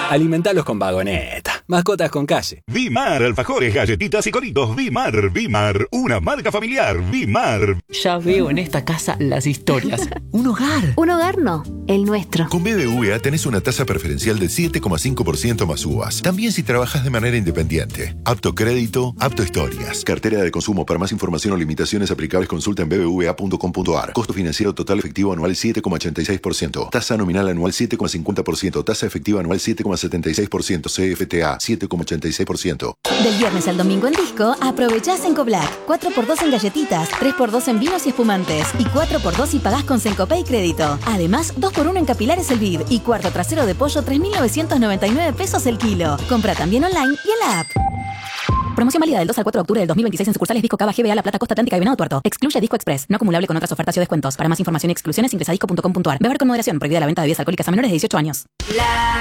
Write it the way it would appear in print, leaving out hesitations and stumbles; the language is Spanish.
Alimentalos con Vagoneta. Mascotas con calle. Vimar, alfajores, galletitas y coritos. Vimar, una marca familiar. Vimar. Ya veo en esta casa las historias. Un hogar. Un hogar no, el nuestro. Con BBVA tenés una tasa preferencial del 7,5% más uvas. También si trabajas de manera independiente. Apto crédito, apto historias. Cartera de consumo. Para más información o limitaciones aplicables consulta en bbva.com.ar. Costo financiero total efectivo anual 7,86%. Tasa nominal anual 7,50%. Tasa efectiva anual 7,76%. CFTA 7,86%. Del viernes al domingo en Disco, aprovechá Senco Black. 4x2 en galletitas, 3x2 en vinos y espumantes y 4x2 si pagás con Sencopay Crédito. Además, 2x1 en capilares el vid y cuarto trasero de pollo 3.999 pesos el kilo. Compra también online y en la app. Promoción válida del 2 al 4 de octubre del 2026 en sucursales Disco Cava, GBA, La Plata, Costa Atlántica y Venado Tuerto. Excluye Disco Express. No acumulable con otras ofertas o descuentos. Para más información y exclusiones ingresa a disco.com.ar. Beber con moderación. Prohibida la venta de bebidas alcohólicas a menores de 18 años.